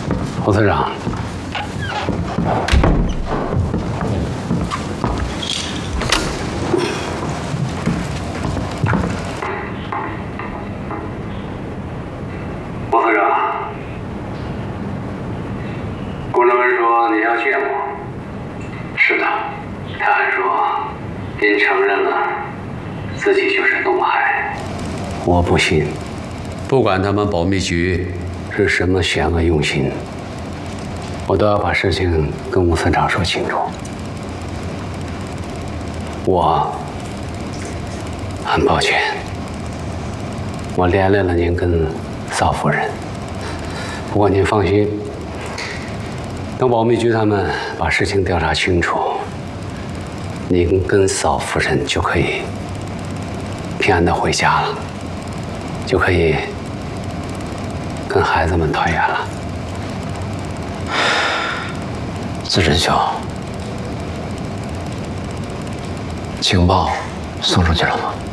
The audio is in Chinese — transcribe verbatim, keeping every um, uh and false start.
侯司长， 侯司长，顾正文说你要见我。是的，他还说您承认了自己就是东海。 我不信，不管他们保密局是什么险恶用心，我都要把事情跟吴司长说清楚。我很抱歉，我连累了您跟邵夫人。不过您放心，等保密局他们把事情调查清楚，您跟邵夫人就可以平安的回家了，就可以跟孩子们团圆了。 自珍兄，情报送出去了吗？